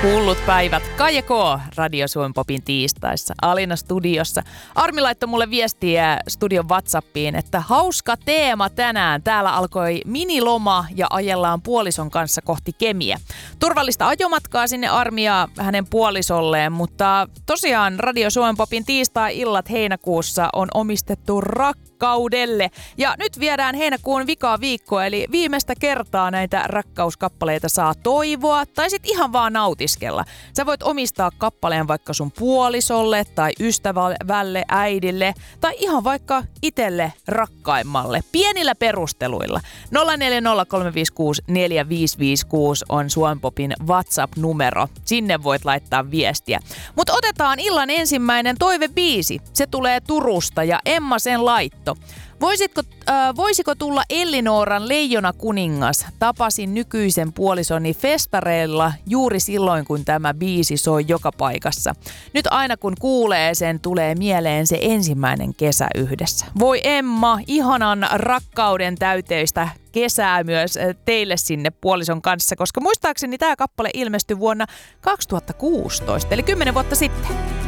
Hullut päivät. Kaija K. Radio Suomen Popin tiistaissa. Alina studiossa. Armi laittoi mulle viestiä studion WhatsAppiin, että hauska teema tänään. Täällä alkoi miniloma ja ajellaan puolison kanssa kohti Kemiä. Turvallista ajomatkaa sinne Armi ja hänen puolisolleen, mutta tosiaan Radio Suomen Popin tiistai-illat heinäkuussa on omistettu rakkaudelle. Ja nyt viedään heinäkuun vikaa viikkoa, eli viimeistä kertaa näitä rakkauskappaleita saa toivoa tai sit ihan vaan nautiskella. Sä voit omistaa kappaleen vaikka sun puolisolle tai ystävälle, äidille tai ihan vaikka itelle rakkaimmalle. Pienillä perusteluilla. 0403564556 on Suomen Popin WhatsApp-numero. Sinne voit laittaa viestiä. Mutta otetaan illan ensimmäinen toivebiisi. Se tulee Turusta ja Emma sen laitto. Voisiko tulla Ellinooran Leijona kuningas? Tapasin nykyisen puolisoni festareilla juuri silloin, kun tämä biisi soi joka paikassa. Nyt aina kun kuulee sen, tulee mieleen se ensimmäinen kesä yhdessä. Voi Emma, ihanan rakkauden täyteistä kesää myös teille sinne puolison kanssa, koska muistaakseni tämä kappale ilmestyi vuonna 2016, eli 10 vuotta sitten.